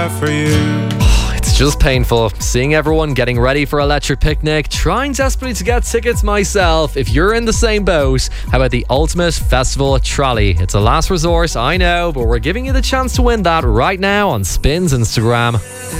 For you. It's just painful seeing everyone getting ready for Electric Picnic, trying desperately to get tickets myself. If you're in the same boat, how about the Ultimate Festival Trolley? It's a last resort, I know, but we're giving you the chance to win that right now on Spin's Instagram.